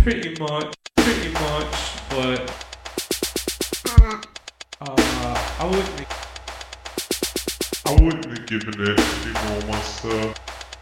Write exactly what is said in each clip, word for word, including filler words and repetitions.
Pretty much, pretty much, but uh, I wouldn't. I wouldn't have given it any more myself.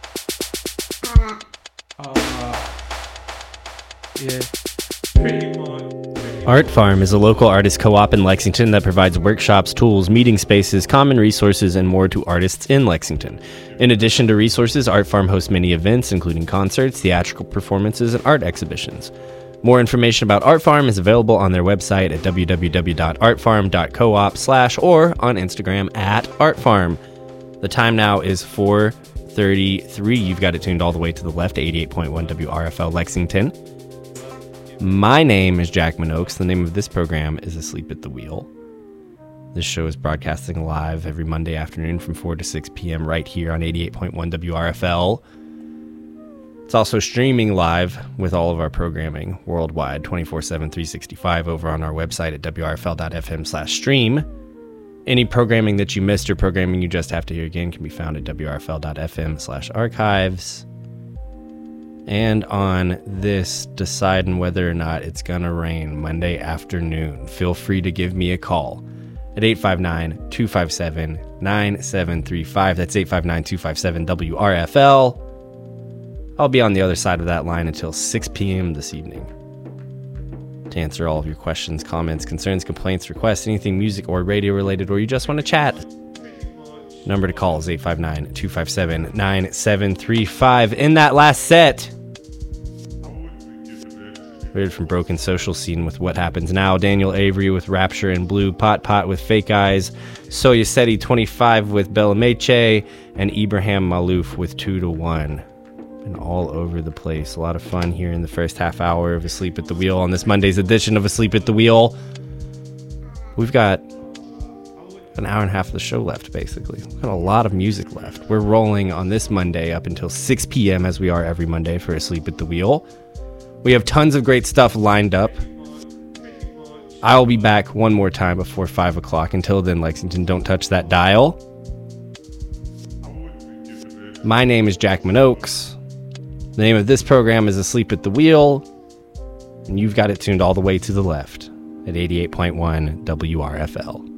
Uh, yeah, pretty much. Art Farm is a local artist co-op in Lexington that provides workshops, tools, meeting spaces, common resources, and more to artists in Lexington. In addition to resources, Art Farm hosts many events, including concerts, theatrical performances, and art exhibitions. More information about Art Farm is available on their website at w w w dot art farm dot coop slash or on Instagram at artfarm. The time now is four thirty-three. You've got it tuned all the way to the left, eighty-eight point one W R F L Lexington. My name is Jack Minogues. The name of this program is Asleep at the Wheel. This show is broadcasting live every Monday afternoon from four to six p.m. right here on eighty-eight point one W R F L. It's also streaming live with all of our programming worldwide, twenty-four seven, three sixty-five over on our website at w r f l dot f m slash stream. Any programming that you missed or programming you just have to hear again can be found at w r f l dot f m slash archives. And on this deciding whether or not it's going to rain Monday afternoon, feel free to give me a call at eight five nine, two five seven, nine seven three five. That's eight five nine, two five seven, W R F L. I'll be on the other side of that line until six p.m. this evening to answer all of your questions, comments, concerns, complaints, requests, anything music or radio related, or you just want to chat. Number to call is eight five nine, two five seven, nine seven three five. In that last set, Rated from Broken Social Scene with What Happens Now, Daniel Avery with Rapture and Blue, Pot Pot with Fake Eyes, Soya Seti twenty-five with Bella Meche, and Ibrahim Malouf with two to one. And all over the place. A lot of fun here in the first half hour of Asleep at the Wheel on this Monday's edition of Asleep at the Wheel. We've got an hour and a half of the show left, basically. We've got a lot of music left. We're rolling on this Monday up until six p.m. as we are every Monday for Asleep at the Wheel. We have tons of great stuff lined up. I'll be back one more time before five o'clock. Until then, Lexington, don't touch that dial. My name is Jack Minogues. The name of this program is Asleep at the Wheel. And you've got it tuned all the way to the left at eighty-eight point one W R F L.